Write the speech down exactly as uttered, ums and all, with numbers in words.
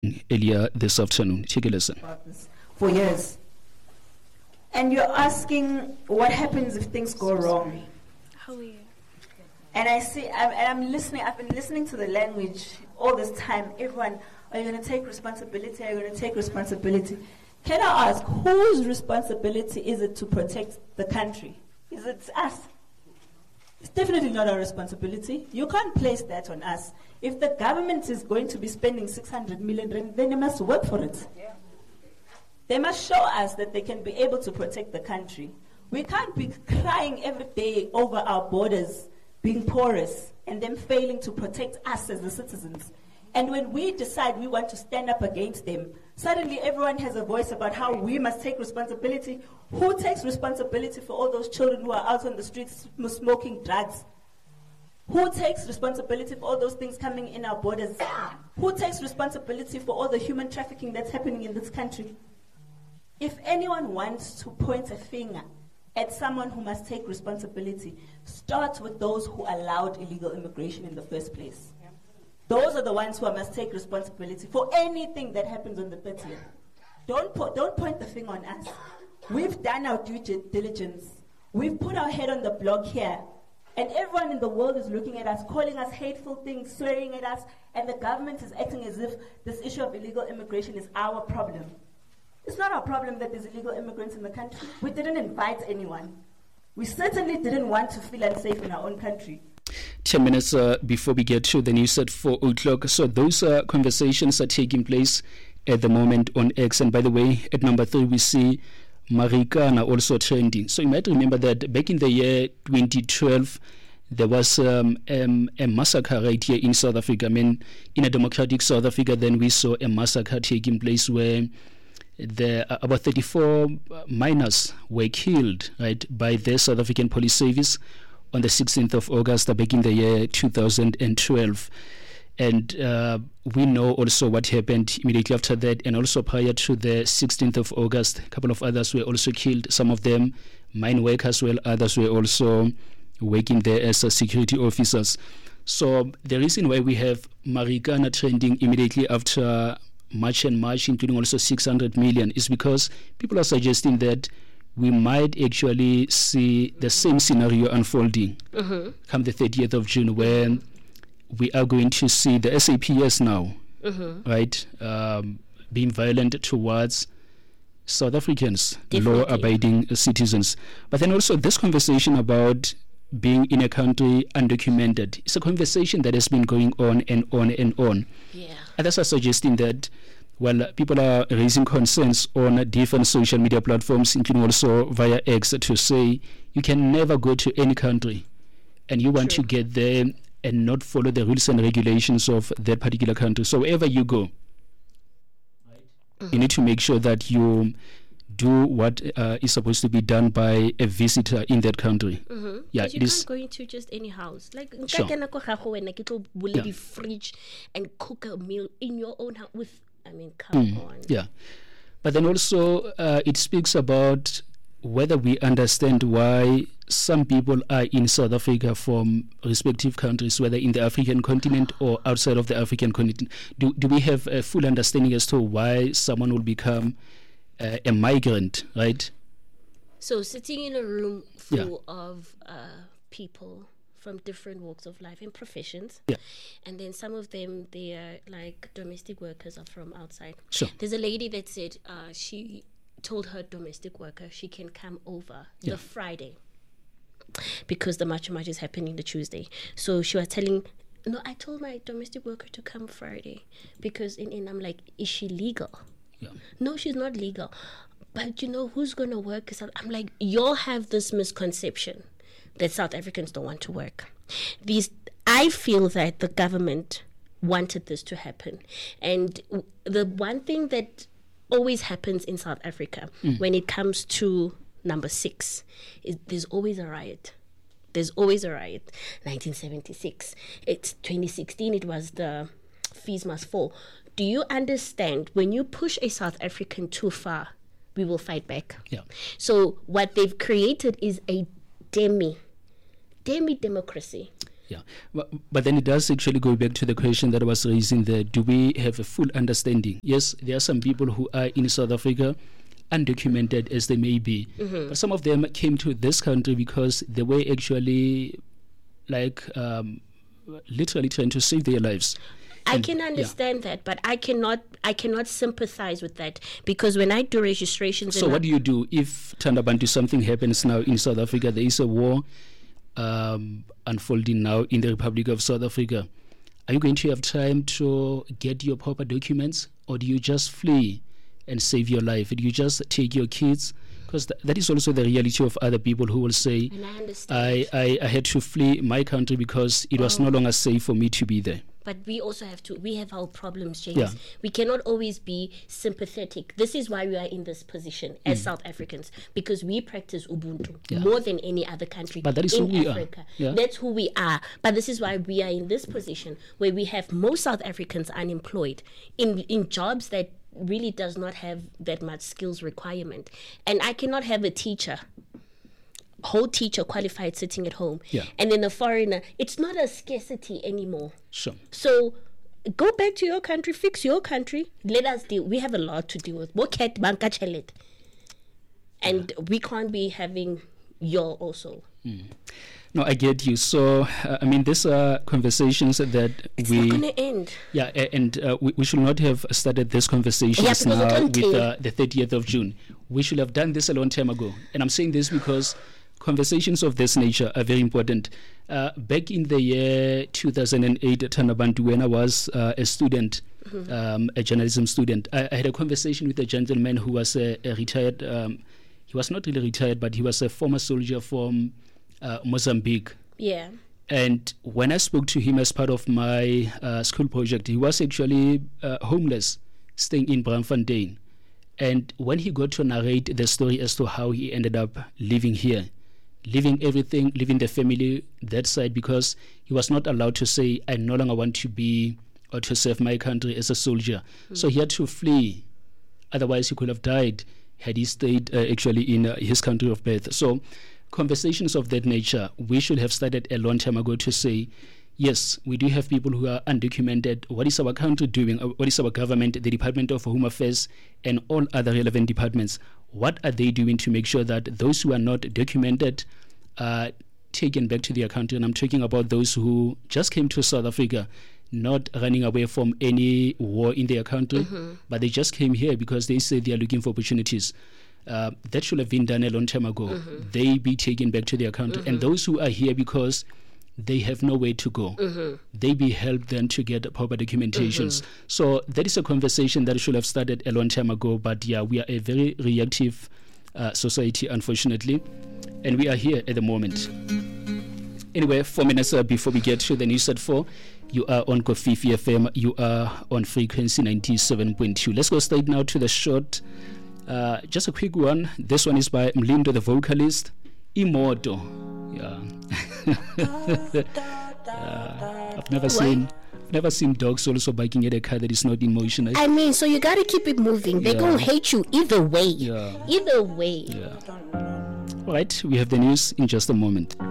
earlier this afternoon. Take a listen. For years. And you're asking what happens if things go wrong. How are you? And I see, I'm, and I'm listening, I've been listening to the language all this time. Everyone, are you going to take responsibility? Are you going to take responsibility? Can I ask, whose responsibility is it to protect the country? Is it us? It's definitely not our responsibility. You can't place that on us. If the government is going to be spending six hundred million rand, then they must work for it. Yeah. They must show us that they can be able to protect the country. We can't be crying every day over our borders being porous and them failing to protect us as the citizens. And when we decide we want to stand up against them, suddenly everyone has a voice about how we must take responsibility. Who takes responsibility for all those children who are out on the streets smoking drugs? Who takes responsibility for all those things coming in our borders? Who takes responsibility for all the human trafficking that's happening in this country? If anyone wants to point a finger at someone who must take responsibility, start with those who allowed illegal immigration in the first place. Those are the ones who must take responsibility for anything that happens on the thirtieth. Don't, po- don't point the finger on us. We've done our due diligence. We've put our head on the block here. And everyone in the world is looking at us, calling us hateful things, swearing at us, and the government is acting as if this issue of illegal immigration is our problem. It's not our problem that there's illegal immigrants in the country. We didn't invite anyone. We certainly didn't want to feel unsafe in our own country. Ten minutes uh, before we get to the news at four o'clock. So those uh, conversations are taking place at the moment on X. And by the way, at number three, we see Marikana also trending. So you might remember that back in the year twenty twelve, there was um, um, a massacre right here in South Africa. I mean, in a democratic South Africa, then we saw a massacre taking place where the, uh, about thirty-four miners were killed, right, by the South African Police Service on the sixteenth of August back in the year two thousand twelve. And uh, we know also what happened immediately after that, and also prior to the sixteenth of August, a couple of others were also killed, some of them mine workers, while others were also working there as uh, security officers. So the reason why we have Marikana trending immediately after March and March, including also six hundred million, is because people are suggesting that we might actually see the same scenario unfolding mm-hmm. come the thirtieth of June, when we are going to see the S A P S now, mm-hmm. right, um, being violent towards South Africans, law-abiding citizens. But then also this conversation about being in a country undocumented, it's a conversation that has been going on and on and on. Yeah. Others are suggesting that, well, people are raising concerns on different social media platforms, including also via X, to say you can never go to any country and you want True. to get there and not follow the rules and regulations of that particular country. So wherever you go, right, mm-hmm. you need to make sure that you do what uh, is supposed to be done by a visitor in that country. Mm-hmm. Yeah, you can't go into just any house. Like, sure. yeah. the fridge and cook a meal in your own house with, I mean, come mm, on. Yeah. But then also uh, it speaks about whether we understand why some people are in South Africa from respective countries, whether in the African continent or outside of the African continent. Do, do we have a full understanding as to why someone will become uh, a migrant, right? So sitting in a room full yeah. of uh, people from different walks of life and professions. Yeah. And then some of them, they are like domestic workers are from outside. Sure. There's a lady that said uh, she told her domestic worker she can come over yeah. the Friday because the Macho Macho is happening the Tuesday. So she was telling, no, I told my domestic worker to come Friday because, in, in I'm like, is she legal? Yeah. No, she's not legal. But you know, who's going to work? I'm like, y'all have this misconception that South Africans don't want to work. These, I feel that the government wanted this to happen. And the one thing that always happens in South Africa mm. when it comes to number six is there's always a riot. There's always a riot. nineteen seventy-six. It's twenty sixteen. It was the Fees Must Fall. Do you understand when you push a South African too far, we will fight back? Yeah. So what they've created is a demi, demi democracy. Yeah, but, but then it does actually go back to the question that I was raising there. Do we have a full understanding? Yes, there are some people who are in South Africa, undocumented as they may be, mm-hmm. but some of them came to this country because they were actually like um, literally trying to save their lives. I And, can understand yeah. that, but I cannot I cannot sympathize with that, because when I do registrations... So what do you do if, Thandabantu, something happens now in South Africa? There is a war um, unfolding now in the Republic of South Africa. Are you going to have time to get your proper documents, or do you just flee and save your life? Do you just take your kids? Because th- that is also the reality of other people who will say, And I understand. I, I, I had to flee my country because it was Oh. no longer safe for me to be there. But we also have to, we have our problems, James. Yeah. We cannot always be sympathetic. This is why we are in this position as Mm. South Africans, because we practice Ubuntu Yeah. more than any other country But that is in who we are. Africa. Yeah. That's who we are. But this is why we are in this position where we have most South Africans unemployed in, in jobs that really does not have that much skills requirement. And I cannot have a teacher whole teacher qualified sitting at home, Yeah. and then a foreigner. It's not a scarcity anymore. Sure. So go back to your country, fix your country. Let us deal. We have a lot to deal with. And we can't be having your also. Mm. No, I get you. So, uh, I mean, these are conversations that It's we... not going to end. Yeah, a- and uh, we, we should not have started these conversations Yeah, because it now can't with take- uh, the thirtieth of June. We should have done this a long time ago. And I'm saying this because conversations of this nature are very important. Uh, back in the year two thousand eight, Thandabantu, when I was uh, a student, mm-hmm. um, a journalism student, I, I had a conversation with a gentleman who was a, a retired, um, he was not really retired, but he was a former soldier from uh, Mozambique. Yeah. And when I spoke to him as part of my uh, school project, he was actually uh, homeless, staying in Braamfontein. And when he got to narrate the story as to how he ended up living here, leaving everything, leaving the family that side, because he was not allowed to say, I no longer want to be or to serve my country as a soldier. Mm. So he had to flee. Otherwise, he could have died had he stayed uh, actually in uh, his country of birth. So conversations of that nature, we should have started a long time ago to say, yes, we do have people who are undocumented. What is our country doing? What is our government, the Department of Home Affairs, and all other relevant departments? What are they doing to make sure that those who are not documented are taken back to their country? And I'm talking about those who just came to South Africa, not running away from any war in their country, mm-hmm. but they just came here because they say they are looking for opportunities. Uh, that should have been done a long time ago. Mm-hmm. They be taken back to their country. Mm-hmm. And those who are here because they have nowhere to go, mm-hmm. they be helped then to get proper documentations. Mm-hmm. So that is a conversation that should have started a long time ago. But yeah, we are a very reactive uh, society, unfortunately. And we are here at the moment. Anyway, four minutes uh, before we get to the news at four, you are on Kofifi F M. You are on frequency ninety-seven point two. Let's go straight now to the short. Uh, just a quick one. This one is by Mlindo, the vocalist. Imoto. Yeah. uh, I've never what? seen I've never seen dogs also biking at a car that is not in motion. I mean, so you gotta keep it moving. They're yeah. gonna hate you either way. Yeah. Either way. Yeah. All right, we have the news in just a moment.